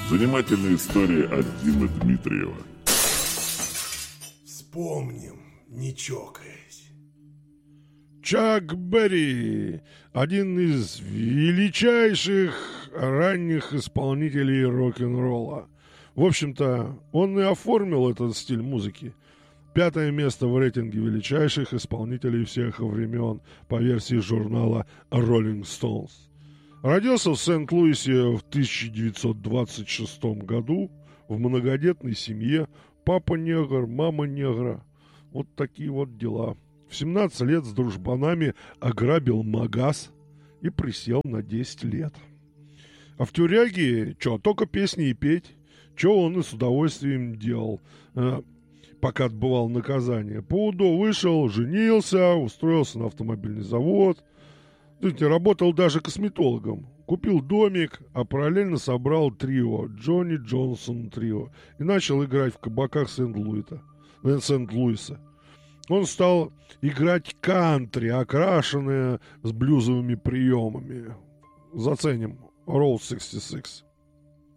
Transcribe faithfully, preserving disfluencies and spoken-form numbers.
Занимательная история от Димы Дмитриева. Вспомним, не чокаясь. Чак Берри – один из величайших ранних исполнителей рок-н-ролла. В общем-то, он и оформил этот стиль музыки. Пятое место в рейтинге величайших исполнителей всех времен по версии журнала Rolling Stones. Родился в Сент-Луисе в тысяча девятьсот двадцать шестом году в многодетной семье. Папа негр, мама негра. Вот такие вот дела. В семнадцать лет с дружбанами ограбил магаз и присел на десять лет. А в тюряге, что, только песни и петь. Что он и с удовольствием делал, э, пока отбывал наказание. По УДО вышел, женился, устроился на автомобильный завод. Знаете, работал даже косметологом. Купил домик, а параллельно собрал трио, Джонни Джонсон трио, и начал играть в кабаках Сент-Луиса. Сент-Луиса. Он стал играть кантри, окрашенные с блюзовыми приемами. Заценим. Roll шестьдесят шесть.